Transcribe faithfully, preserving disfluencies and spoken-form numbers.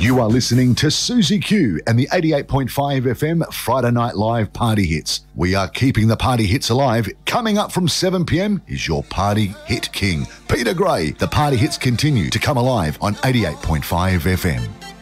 You are listening to Susie Q and the eighty-eight point five F M Friday Night Live Party Hits. We are keeping the party hits alive. Coming up from seven p.m. is your party hit king, Peter Gray. The party hits continue to come alive on eighty-eight point five F M.